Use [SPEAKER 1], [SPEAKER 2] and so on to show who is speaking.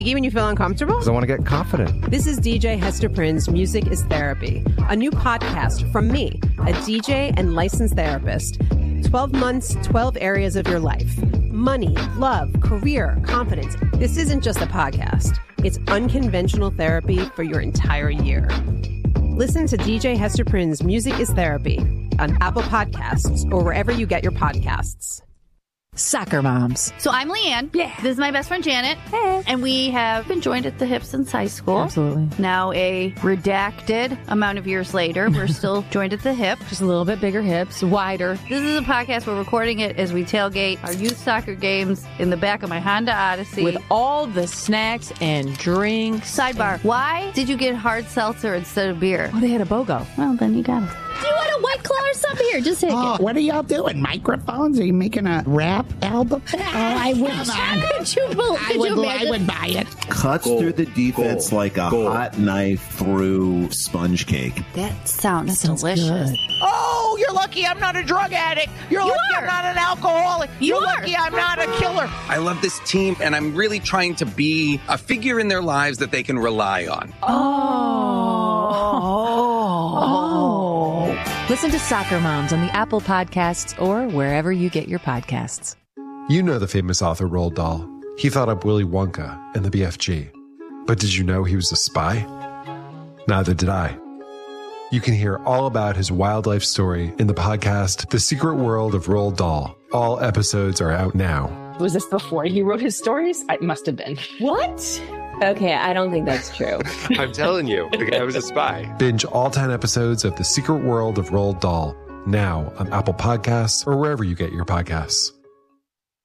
[SPEAKER 1] Even you feel uncomfortable?
[SPEAKER 2] Because I want to get confident.
[SPEAKER 1] This is DJ Hester Prynne's Music is Therapy, a new podcast from me, a DJ and licensed therapist. 12 months, 12 areas of your life. Money, love, career, confidence. This isn't just a podcast. It's unconventional therapy for your entire year. Listen to DJ Hester Prynne's Music is Therapy on Apple Podcasts or wherever you get your podcasts.
[SPEAKER 3] Soccer moms.
[SPEAKER 4] So I'm Leanne.
[SPEAKER 3] Yeah.
[SPEAKER 4] This is my best friend Janet.
[SPEAKER 3] Hey.
[SPEAKER 4] And we have been joined at the hip since high school.
[SPEAKER 3] Absolutely.
[SPEAKER 4] Now a redacted amount of years later, we're still joined at the hip.
[SPEAKER 3] Just a little bit bigger hips, wider.
[SPEAKER 4] This is a podcast. We're recording it as we tailgate our youth soccer games in the back of my Honda Odyssey.
[SPEAKER 3] With all the snacks and drinks.
[SPEAKER 4] Sidebar, why did you get hard seltzer instead of beer?
[SPEAKER 3] Oh, they had a BOGO.
[SPEAKER 4] Well, then you got it.
[SPEAKER 5] Do you want a White Claw or something? Here, just take it.
[SPEAKER 6] What are y'all doing? Microphones? Are you making a rap album?
[SPEAKER 5] I wish. Could you imagine?
[SPEAKER 6] I would buy it.
[SPEAKER 7] Cuts through the defense like a hot knife through sponge cake.
[SPEAKER 4] That sounds delicious.
[SPEAKER 3] Good.
[SPEAKER 6] Oh, you're lucky I'm not a drug addict. You're lucky I'm not an alcoholic. You're lucky I'm not a killer.
[SPEAKER 8] I love this team, and I'm really trying to be a figure in their lives that they can rely on.
[SPEAKER 3] Listen to Soccer Moms on the Apple Podcasts or wherever you get your podcasts.
[SPEAKER 9] You know the famous author Roald Dahl. He thought up Willy Wonka and the BFG. But did you know he was a spy? Neither did I. You can hear all about his wildlife story in the podcast The Secret World of Roald Dahl. All episodes are out now.
[SPEAKER 10] Was this before he wrote his stories? It must have been.
[SPEAKER 5] What? Okay, I don't think that's true.
[SPEAKER 11] I'm telling you, the guy was a spy.
[SPEAKER 9] Binge all 10 episodes of The Secret World of Roald Dahl now on Apple Podcasts or wherever you get your podcasts.